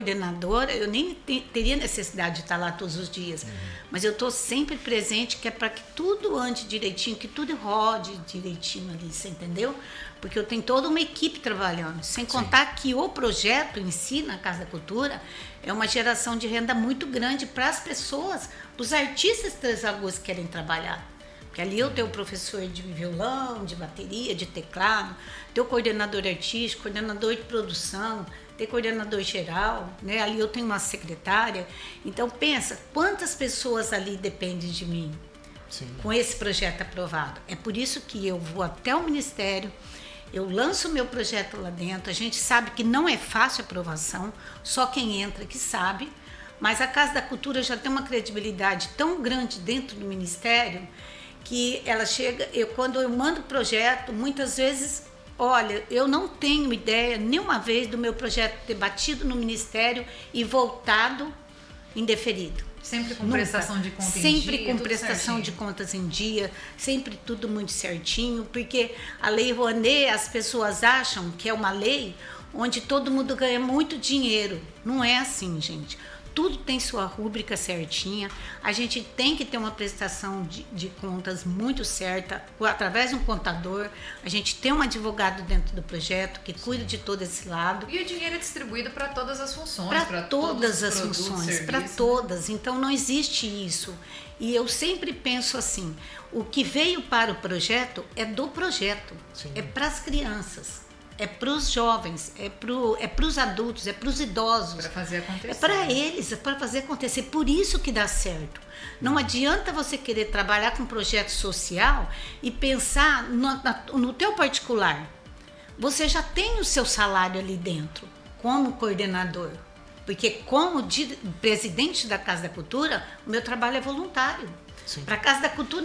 coordenadora, eu nem teria necessidade de estar lá todos os dias, mas eu estou sempre presente, que é para que tudo ande direitinho, que tudo rode direitinho ali, você entendeu? Porque eu tenho toda uma equipe trabalhando, sem contar que o projeto em si, na Casa da Cultura, é uma geração de renda muito grande para as pessoas, para os artistas de Três Lagoas que querem trabalhar. Porque ali eu tenho professor de violão, de bateria, de teclado, tenho coordenador artístico, coordenador de produção, tenho coordenador geral, né? Ali eu tenho uma secretária. Então pensa, quantas pessoas ali dependem de mim com esse projeto aprovado. É por isso que eu vou até o Ministério, eu lanço o meu projeto lá dentro, a gente sabe que não é fácil a aprovação, só quem entra que sabe, mas a Casa da Cultura já tem uma credibilidade tão grande dentro do Ministério que ela chega, quando eu mando o projeto, muitas vezes, olha, eu não tenho ideia nenhuma vez do meu projeto ter batido no Ministério e voltado indeferido. Sempre com prestação de contas em dia. Sempre com prestação de contas em dia, sempre tudo muito certinho, porque a Lei Rouanet, as pessoas acham que é uma lei onde todo mundo ganha muito dinheiro. Não é assim, gente. Tudo tem sua rúbrica certinha, a gente tem que ter uma prestação de contas muito certa, através de um contador, a gente tem um advogado dentro do projeto que cuida de todo esse lado. E o dinheiro é distribuído para todas as funções. Para todas as funções, para todas, então não existe isso. E eu sempre penso assim, o que veio para o projeto é do projeto, é para as crianças. É para os jovens, é para os adultos, é para os idosos. Para fazer acontecer. É para eles, é para fazer acontecer. Por isso que dá certo. Não adianta você querer trabalhar com um projeto social e pensar no teu particular. Você já tem o seu salário ali dentro, como coordenador. Porque como presidente da Casa da Cultura, o meu trabalho é voluntário. Para a Casa da Cultura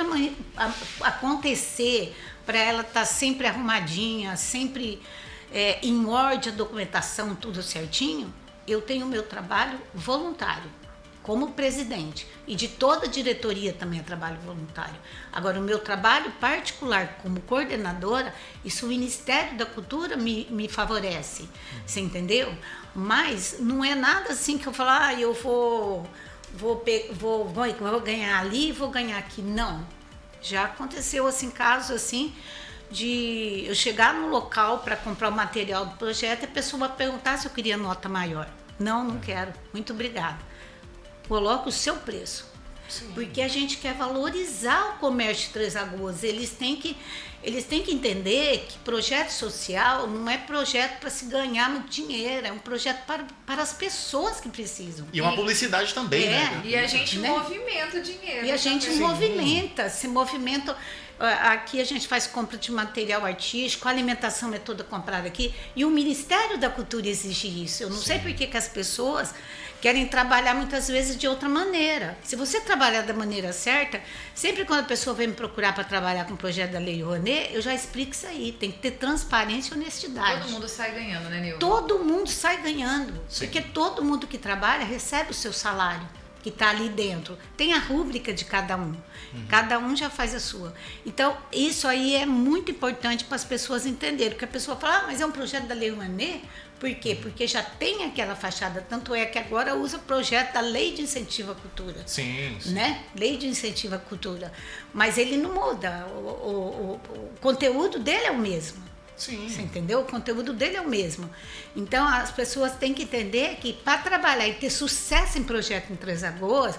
acontecer, para ela estar sempre arrumadinha, sempre em ordem a documentação, tudo certinho, eu tenho o meu trabalho voluntário, como presidente. E de toda a diretoria também é trabalho voluntário. Agora, o meu trabalho particular como coordenadora, isso o Ministério da Cultura me favorece, você entendeu? Mas não é nada assim que eu falo, eu vou ganhar ali e vou ganhar aqui. Não. Já aconteceu assim, casos assim, de eu chegar no local para comprar o material do projeto e a pessoa perguntar se eu queria nota maior. Não quero. Muito obrigada. Coloca o seu preço. Sim. Porque a gente quer valorizar o comércio de Três Lagoas. Eles têm que entender que projeto social não é projeto para se ganhar muito dinheiro, é um projeto para as pessoas que precisam. E uma publicidade também, né? E a gente movimenta o dinheiro. E a gente se movimenta. Aqui a gente faz compra de material artístico, a alimentação é toda comprada aqui. E o Ministério da Cultura exige isso. Eu não sei por que as pessoas querem trabalhar muitas vezes de outra maneira. Se você trabalhar da maneira certa, sempre quando a pessoa vem me procurar para trabalhar com o projeto da Lei Rouanet, eu já explico isso aí. Tem que ter transparência e honestidade. Todo mundo sai ganhando, né, Nilva? Todo mundo sai ganhando. Porque todo mundo que trabalha recebe o seu salário, que está ali dentro. Tem a rúbrica de cada um. Cada um já faz a sua. Então, isso aí é muito importante para as pessoas entenderem. Porque a pessoa fala, mas é um projeto da Lei Rouanet? Por quê? Porque já tem aquela fachada. Tanto é que agora usa o projeto da Lei de Incentivo à Cultura. Sim. Né? Lei de Incentivo à Cultura. Mas ele não muda. O conteúdo dele é o mesmo. Sim. Você entendeu? O conteúdo dele é o mesmo. Então, as pessoas têm que entender que para trabalhar e ter sucesso em projeto em Três Lagoas,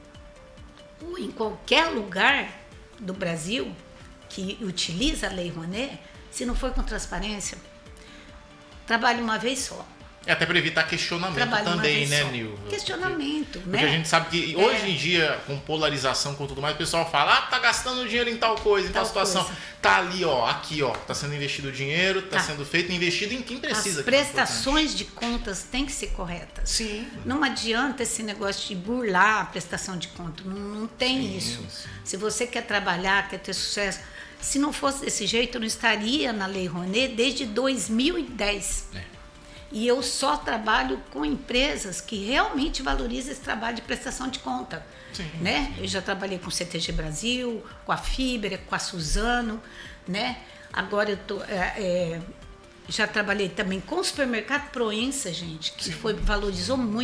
ou em qualquer lugar do Brasil que utiliza a Lei Rouanet, se não for com transparência, trabalhe uma vez só. Até para evitar questionamento também, né, Nilva? Questionamento, porque a gente sabe que hoje em dia, com polarização, com tudo mais, o pessoal fala, tá gastando dinheiro em tal coisa, em tal situação. Tá ali, aqui, tá sendo investido o dinheiro, tá sendo feito, investido em quem precisa. As prestações de contas têm que ser corretas. Sim. Não adianta esse negócio de burlar a prestação de contas, não tem isso. Sim. Se você quer trabalhar, quer ter sucesso, se não fosse desse jeito, eu não estaria na Lei Rouanet desde 2010. E eu só trabalho com empresas que realmente valorizam esse trabalho de prestação de conta. Né? Eu já trabalhei com o CTG Brasil, com a Fibra, com a Suzano, né? Agora eu tô já trabalhei também com o supermercado Proença, gente, que valorizou muito